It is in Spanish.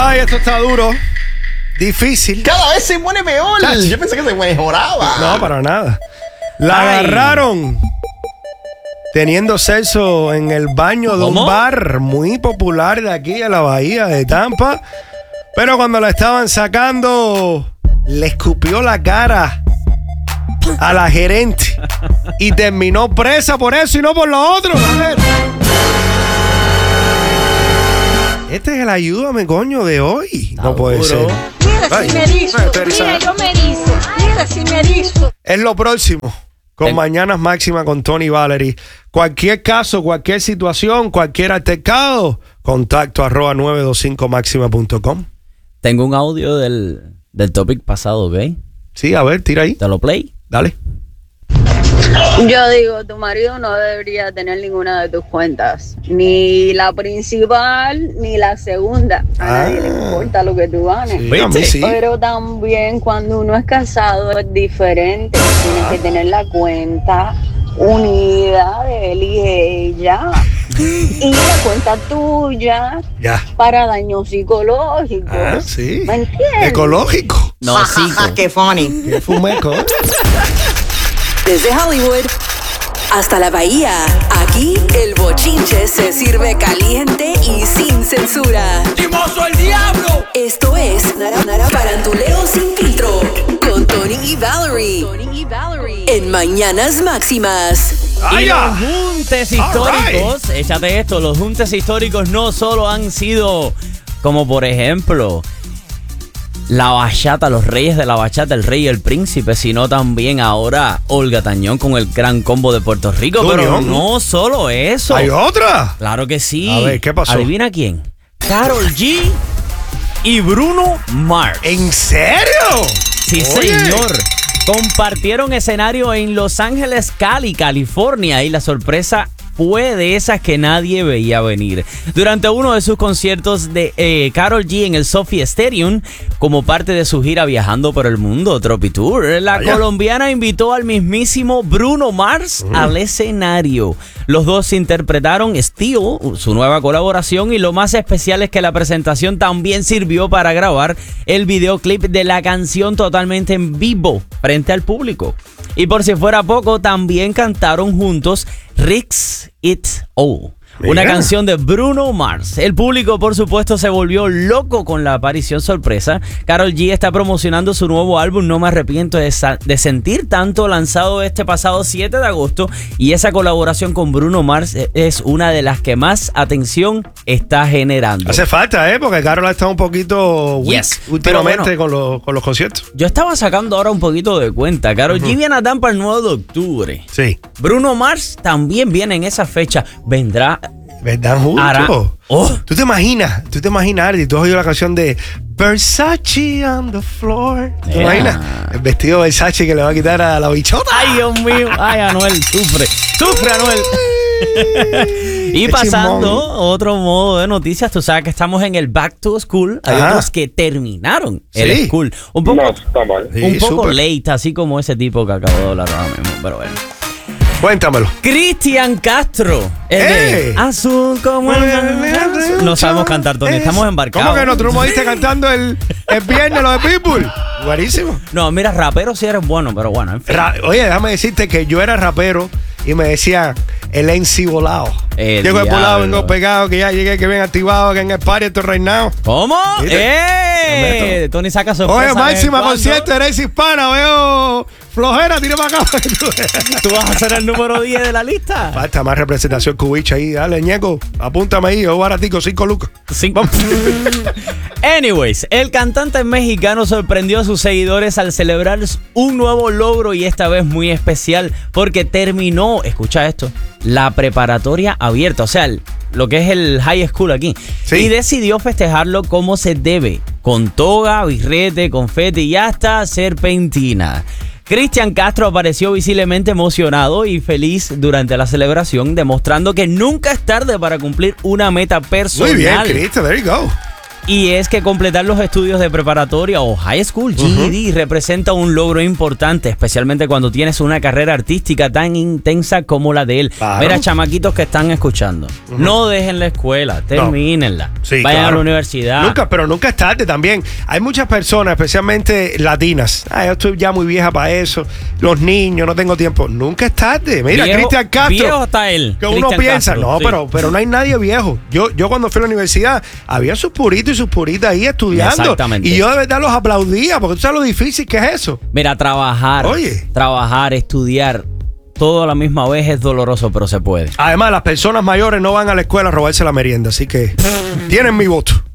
Ay, esto está duro. Difícil. Cada vez se pone peor. Yo pensé que se mejoraba. No, para nada. La agarraron teniendo sexo en el baño de un bar muy popular de aquí a la bahía de Tampa. Pero cuando la estaban sacando, le escupió la cara a la gerente y terminó presa por eso y no por lo otro. A ver. Este es el ayúdame, coño, de hoy. No puede ser. Mira si me erizo. Mira, yo me erizo. Mira si me erizo. Es lo próximo. Con Mañanas Máxima con Tony Valery. Cualquier caso, cualquier situación, cualquier altercado, contacto @925maxima.com. Tengo un audio del topic pasado, ¿ok? Sí, a ver, tira ahí. ¿Te lo play? Dale. Yo digo, tu marido no debería tener ninguna de tus cuentas. Ni la principal, ni la segunda. A nadie le importa lo que tú ganes. Sí, a mí sí. Pero también cuando uno es casado es diferente. Tienes que tener la cuenta unida de él y ella. Y la cuenta tuya para daños psicológicos. Sí. ¿Me entiendes? Ecológico. No, sí. Qué funny. Qué fumeco. Desde Hollywood hasta la bahía, aquí el bochinche se sirve caliente y sin censura. ¡Chimoso el diablo! Esto es Nara Parantuleo sin filtro con Tony y Valery. En Mañanas Máximas. Y los juntes históricos, échate esto, los juntes históricos no solo han sido como por ejemplo la bachata, los reyes de la bachata, el rey y el príncipe, sino también ahora Olga Tañón con el gran combo de Puerto Rico. Pero no solo eso. ¿Hay otra? Claro que sí. A ver, ¿qué pasó? ¿Adivina quién? Karol G y Bruno Mars. ¿En serio? Sí, señor. Compartieron escenario en Los Ángeles, California, y la sorpresa fue de esas que nadie veía venir. Durante uno de sus conciertos de Karol G en el Sophie Stadium, como parte de su gira viajando por el mundo, Tropitour, la colombiana invitó al mismísimo Bruno Mars al escenario. Los dos interpretaron Steel, su nueva colaboración, y lo más especial es que la presentación también sirvió para grabar el videoclip de la canción totalmente en vivo frente al público. Y por si fuera poco, también cantaron juntos Risk It All, una canción de Bruno Mars. El público, por supuesto, se volvió loco con la aparición sorpresa. Karol G está promocionando su nuevo álbum No Me Arrepiento de Sentir Tanto, lanzado este pasado 7 de agosto. Y esa colaboración con Bruno Mars es una de las que más atención está generando. Hace falta, porque Karol ha estado un poquito weak últimamente con los conciertos. Yo estaba sacando ahora un poquito de cuenta. Karol G viene a Tampa el 9 de octubre. Sí. Bruno Mars también viene en esa fecha. Vendrá. ¿Verdad, justo? ¿Tú te imaginas, Ardy? ¿Tú has oído la canción de Versace on the floor? ¿Te imaginas? El vestido de Versace que le va a quitar a la bichota. Ay, Dios mío. Ay, Anuel, sufre, Anuel. Y pasando otro modo de noticias, tú sabes que estamos en el Back to School. Hay otros que terminaron el school. Un poco late, así como ese tipo que acabo de hablar ahora mismo, pero bueno. Cuéntamelo. Cristian Castro. Azul como el... No sabemos cantar, Tony. Estamos embarcados. ¿Cómo que nosotros me oíste cantando el viernes lo de Pitbull? Buenísimo. No, mira, rapero sí eres bueno, pero bueno, en fin. Oye, déjame decirte que yo era rapero y me decían el MC volado. Llego de volado, vengo pegado, que ya llegué, que bien activado, que en el party estoy reinado. ¿Cómo? Tony saca sorpresa. Oye, Máxima concierto, eres hispana, veo flojera, tira para acá. ¿Tú vas a ser el número 10 de la lista? Falta más representación cubicha ahí. Dale, ñeco, apúntame ahí, yo baratico, 5 lucas. Anyways, el cantante mexicano sorprendió a sus seguidores al celebrar un nuevo logro, y esta vez muy especial porque terminó, escucha esto, la preparatoria abierta, o sea, lo que es el high school aquí. Sí. Y decidió festejarlo como se debe, con toga, birrete, confeti y hasta serpentina. Cristian Castro apareció visiblemente emocionado y feliz durante la celebración, demostrando que nunca es tarde para cumplir una meta personal. Muy bien, Cristian, there you go. Y es que completar los estudios de preparatoria o high school, GED, representa un logro importante, especialmente cuando tienes una carrera artística tan intensa como la de él. Claro. Mira, chamaquitos que están escuchando, no dejen la escuela, termínenla. Sí, vayan a claro. la universidad. Pero nunca es tarde también. Hay muchas personas, especialmente latinas. Yo estoy ya muy vieja para eso. Los niños, no tengo tiempo. Nunca es tarde. Mira, Cristian Castro. Viejo está él. Que uno Cristian piensa, Castro, no, sí. pero no hay nadie viejo. Yo cuando fui a la universidad, había sus puritos y sus puritas ahí estudiando. Exactamente. Y yo de verdad los aplaudía, porque tú sabes lo difícil que es eso. Mira, trabajar, estudiar, todo a la misma vez es doloroso, pero se puede. Además, las personas mayores no van a la escuela a robarse la merienda, así que tienen mi voto.